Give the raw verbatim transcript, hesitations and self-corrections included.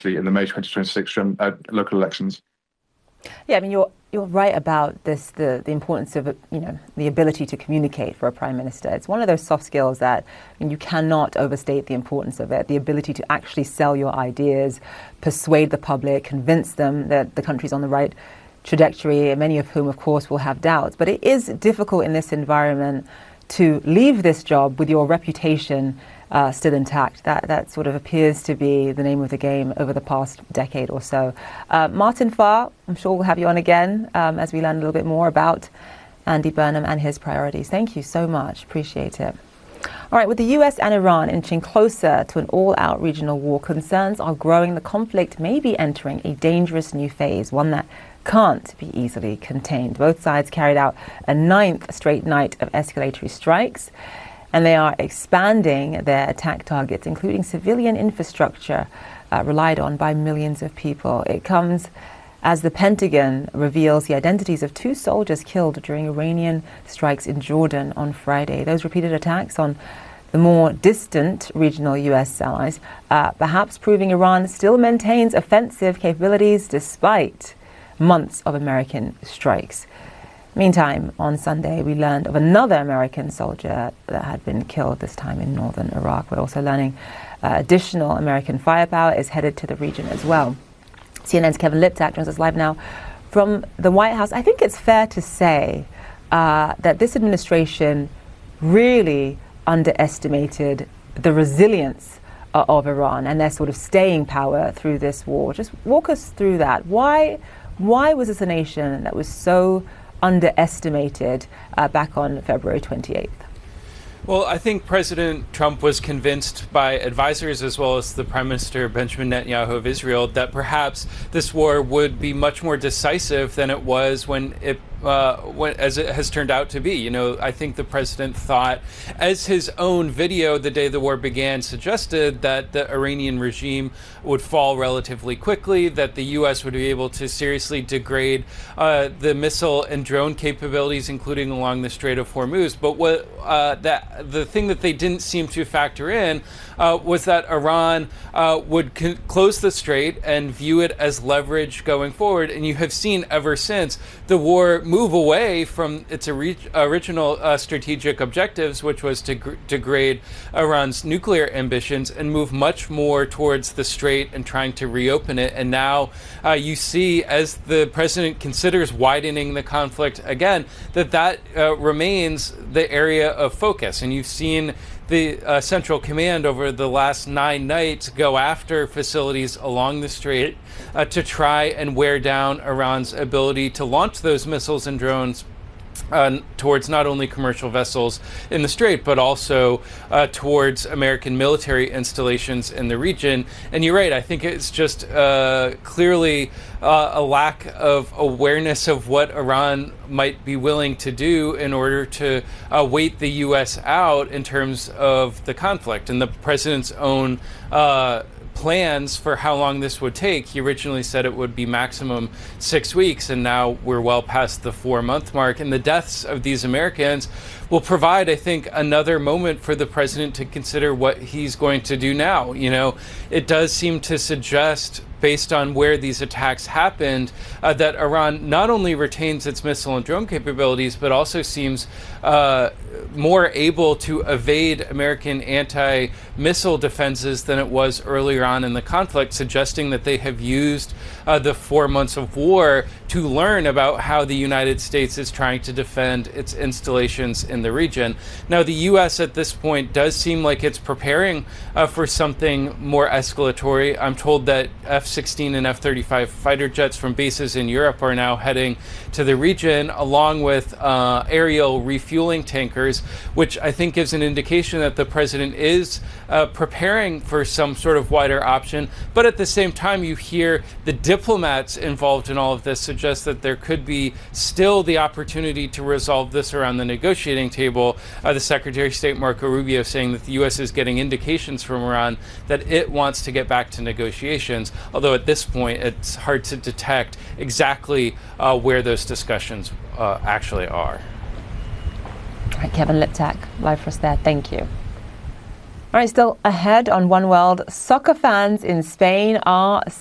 in the May twenty twenty-six uh, local elections. Yeah, I mean, you're you're right about this, the the importance of, you know, the ability to communicate for a prime minister. It's one of those soft skills that, I mean, you cannot overstate the importance of it. The ability to actually sell your ideas, persuade the public, convince them that the country's on the right trajectory, many of whom, of course, will have doubts. But it is difficult in this environment to leave this job with your reputation Uh, still intact. That that sort of appears to be the name of the game over the past decade or so. Uh, Martin Farr, I'm sure we'll have you on again um, as we learn a little bit more about Andy Burnham and his priorities. Thank you so much. Appreciate it. All right, with the U S and Iran inching closer to an all-out regional war, concerns are growing. The conflict may be entering a dangerous new phase, one that can't be easily contained. Both sides carried out a ninth straight night of escalatory strikes, and they are expanding their attack targets, including civilian infrastructure uh, relied on by millions of people. It comes as the Pentagon reveals the identities of two soldiers killed during Iranian strikes in Jordan on Friday. Those repeated attacks on the more distant regional U S allies, uh, perhaps proving Iran still maintains offensive capabilities despite months of American strikes. Meantime, on Sunday, we learned of another American soldier that had been killed, this time in northern Iraq. We're also learning uh, additional American firepower is headed to the region as well. C N N's Kevin Liptak joins us live now from the White House. I think it's fair to say uh, that this administration really underestimated the resilience uh, of Iran and their sort of staying power through this war. Just walk us through that. Why, why was this a nation that was so underestimated uh, back on February twenty-eighth? Well, I think President Trump was convinced by advisors as well as the Prime Minister Benjamin Netanyahu of Israel that perhaps this war would be much more decisive than it was when it Uh, when, as it has turned out to be. You know, I think the president thought, as his own video the day the war began suggested, that the Iranian regime would fall relatively quickly, that the U S would be able to seriously degrade uh, the missile and drone capabilities, including along the Strait of Hormuz. But what uh, that the thing that they didn't seem to factor in uh, was that Iran uh, would c- close the strait and view it as leverage going forward. And you have seen ever since the war move away from its ori- original uh, strategic objectives, which was to gr- degrade Iran's nuclear ambitions, and move much more towards the strait and trying to reopen it. And now uh, you see, as the president considers widening the conflict again, that that uh, remains the area of focus. And you've seen the uh, Central Command over the last nine nights go after facilities along the strait uh, to try and wear down Iran's ability to launch those missiles and drones Uh, towards not only commercial vessels in the strait, but also uh, towards American military installations in the region. And you're right, I think it's just uh, clearly uh, a lack of awareness of what Iran might be willing to do in order to uh, wait the U S out in terms of the conflict. And the president's own uh, plans for how long this would take. He originally said it would be maximum six weeks, and now we're well past the four-month mark. And the deaths of these Americans will provide, I think, another moment for the president to consider what he's going to do now. You know, it does seem to suggest, based on where these attacks happened, uh, that Iran not only retains its missile and drone capabilities, but also seems uh, more able to evade American anti-missile defenses than it was earlier on in the conflict, suggesting that they have used uh, the four months of war to learn about how the United States is trying to defend its installations in the region. Now, the U S at this point does seem like it's preparing uh, for something more escalatory. I'm told that F sixteen and F thirty-five fighter jets from bases in Europe are now heading to the region, along with uh, aerial refueling tankers, which I think gives an indication that the president is uh, preparing for some sort of wider option. But at the same time, you hear the diplomats involved in all of this suggest that there could be still the opportunity to resolve this around the negotiating table. Uh, the Secretary of State, Marco Rubio, saying that the U S is getting indications from Iran that it wants to get back to negotiations, although at this point it's hard to detect exactly uh, where those discussions uh, actually are. All right, Kevin Liptak, live for us there. Thank you. All right, still ahead on One World, soccer fans in Spain are